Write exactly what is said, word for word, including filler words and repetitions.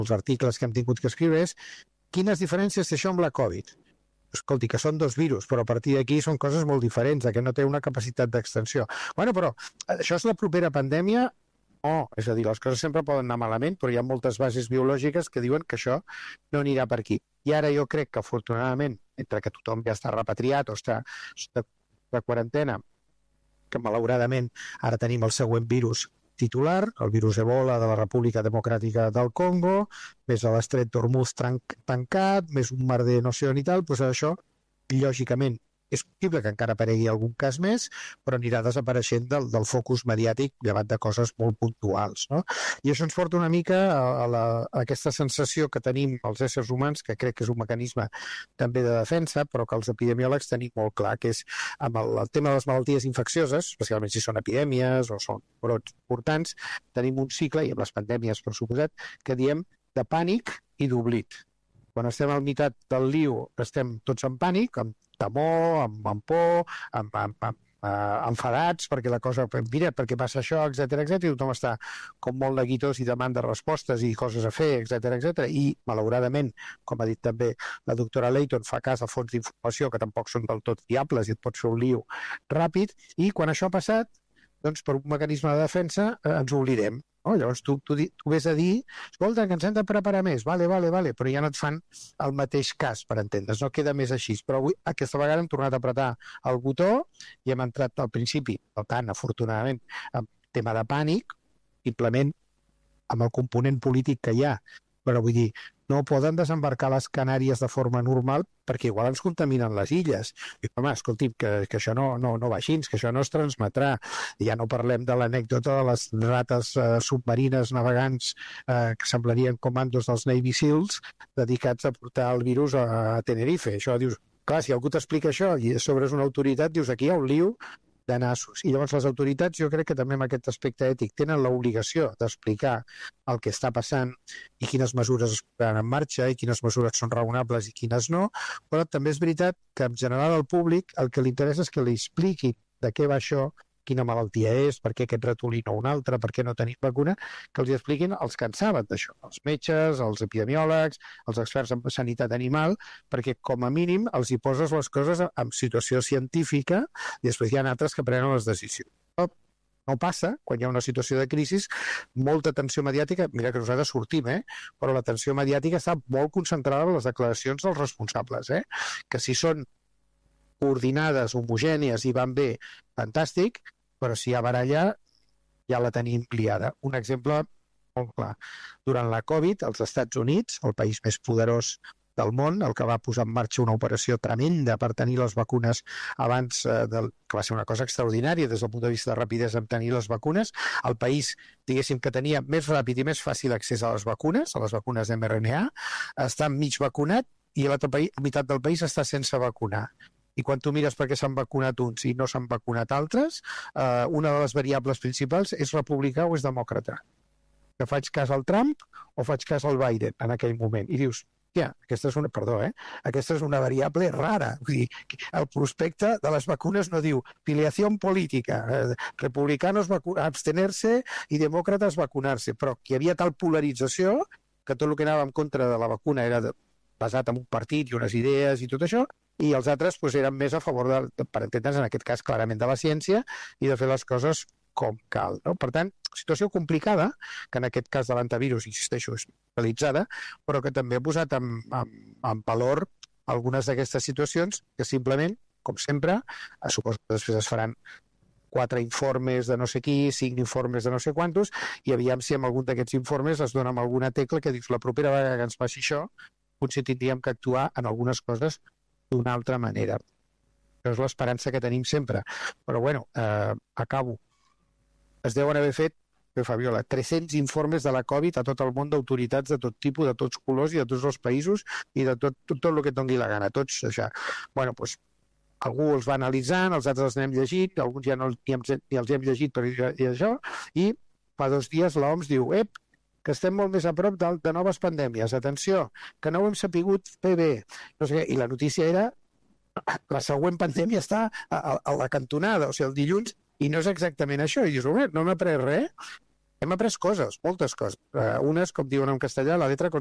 els articles que hem tingut que escriure és quines diferències té això amb la Covid? Escolti, que són dos virus, però a partir d'aquí són coses molt diferents, que no té una capacitat d'extensió. Bueno, però això és la propera pandèmia? No, és a dir, les coses sempre poden anar malament, però hi ha moltes bases biològiques que diuen que això no anirà per aquí. I ara jo crec que, afortunadament, entre que tothom ja està repatriat o està de, de quarantena, que malauradament ara tenim el següent virus titular, el virus Ebola de la República Democràtica del Congo, més a l'estret d'Hormuz tancat, més un merder no sé on i tal, doncs això, lògicament, és possible que encara aparegui algun cas més, però anirà desapareixent del, del focus mediàtic llevat de coses molt puntuals, no? I això ens porta una mica a, a, la, a aquesta sensació que tenim els éssers humans, que crec que és un mecanisme també de defensa, però que els epidemiòlegs tenim molt clar, que és amb el, el tema de les malalties infeccioses, especialment si són epidèmies o són brots importants, tenim un cicle, i amb les pandèmies, per suposat, que diem de pànic i d'oblit. Quan estem al meitat del liu, estem tots en pànic, amb temor, amb, amb por, amb, amb, amb, uh, enfadats perquè la cosa, mira, perquè passa això, etcètera, etcètera, i tothom està com molt neguitós i demanda respostes i coses a fer, etcètera, etcètera, i malauradament, com ha dit també la doctora Leighton, fa cas a fons d'informació que tampoc són del tot fiables i et pot fer un liu ràpid, i quan això ha passat, doncs per un mecanisme de defensa eh, ens oblidem. Oh, llavors tu, tu, tu vés a dir, escolta, que ens hem de preparar més, vale, vale, vale, però ja no et fan el mateix cas, per entendre's, no queda més així. Però avui, aquesta vegada hem tornat a apretar el botó i hem entrat al principi, per tant, afortunadament, en tema de pànic, simplement amb el component polític que hi ha, però vull dir, no poden desembarcar les Canàries de forma normal perquè igual ens contaminen les illes. I, home, escolti'm, que, que això no, no, no va així, que això no es transmetrà. Ja no parlem de l'anècdota de les rates eh, submarines navegants eh, que semblarien comandos dels Navy Seals dedicats a portar el virus a, a Tenerife. Això dius, clar, si algú t'explica això i a sobre és una autoritat, dius, aquí hi ha un liu de nassos. I llavors les autoritats, jo crec que també amb aquest aspecte ètic tenen l'obligació d'explicar el que està passant i quines mesures es posaran en marxa i quines mesures són raonables i quines no, però també és veritat que en general al públic el que li interessa és que li expliqui de què va això, quina malaltia és, per què aquest ratolí no un altre, per què no tenim vacuna, que els expliquin els que en saben d'això, els metges, els epidemiòlegs, els experts en sanitat animal, perquè com a mínim els hi poses les coses en situació científica i després hi ha altres que prenen les decisions. No passa, quan hi ha una situació de crisi, molta atenció mediàtica, mira que nosaltres sortim, eh? Però l'atenció mediàtica està molt concentrada en les declaracions dels responsables, eh? Que si són coordinades, homogènies i van bé, fantàstic, però si hi ha baralla ja la tenim liada. Un exemple molt clar. Durant la Covid, als Estats Units, el país més poderós del món, el que va posar en marxa una operació tremenda per tenir les vacunes abans, eh, del, que va ser una cosa extraordinària des del punt de vista de rapidesa en tenir les vacunes, el país, diguéssim, que tenia més ràpid i més fàcil accés a les vacunes, a les vacunes mRNA, està mig vacunat i l'altra meitat del país està sense vacunar. I quan tu mires perquè s'han vacunat uns i no s'han vacunat altres, eh, una de les variables principals és republicà o és demòcrata. Que faig cas al Trump o faig cas al Biden en aquell moment. I dius, ja, aquesta és una, perdó, eh? Aquesta és una variable rara. Vull dir, el prospecte de les vacunes no diu filiació política, eh, republicanos abstener-se i demòcrates vacunar-se, però que hi havia tal polarització que tot el que anava en contra de la vacuna era de, basat en un partit i unes idees i tot això, i els altres pues, eren més a favor, de, per entendre's, en aquest cas clarament de la ciència i de fer les coses com cal. No? Per tant, situació complicada, que en aquest cas de l'antivirus, insisteixo, és realitzada, però que també ha posat en, en, en valor algunes d'aquestes situacions que simplement, com sempre, suposo que després es faran quatre informes de no sé qui, cinc informes de no sé quantos, i aviam si amb algun d'aquests informes es dona amb alguna tecla que dius la propera vegada que ens passi això, potser tindríem que actuar en algunes coses d'una altra manera. Això és l'esperança que tenim sempre. Però, bueno, eh, acabo. Es deuen haver fet, que Fabiola, tres-cents informes de la Covid a tot el món d'autoritats de tot tipus, de tots colors i de tots els països i de tot, tot, tot el que et doni la gana, tots això. Bueno, doncs, algú els va analitzant, els altres els n'hem llegit, alguns ja no ni, hem, ni els hem llegit per dir això, i fa dos dies l'O M S diu, ep, que estem molt més a prop de, de noves pandèmies. Atenció, que no ho hem sapigut fer bé. No sé què. I la notícia era la següent pandèmia està a, a, a la cantonada, o sigui, el dilluns, i no és exactament això. I dius, home, no hem après res. hem après coses, moltes coses. Uh, unes, com diuen en castellà, la letra